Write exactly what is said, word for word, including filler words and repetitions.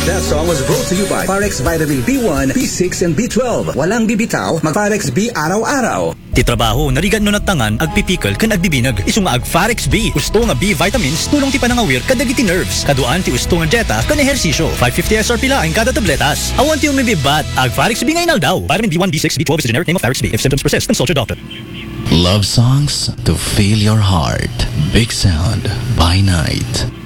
That song was brought to you by Parex Vitamin B one, B six, and B twelve. Walang bibitaw, mag-Parex B araw-araw. Ti trabaho, narigan no natangan, agpipikal, kan agbibinag. Isu nga ag-Farex B. Gusto nga B vitamins, tulong ti panangawir, kadagiti nerves. Kaduan ti gusto nga dieta, kan ehersisyo. five fifty S R P laing kada tabletas. Awan ti umibibat, ag-Farex B ngay daw. Vitamin B one, B six, B twelve is the generic name of Farex B. If symptoms persist, consult your doctor. Love songs to fill your heart. Big Sound by Night.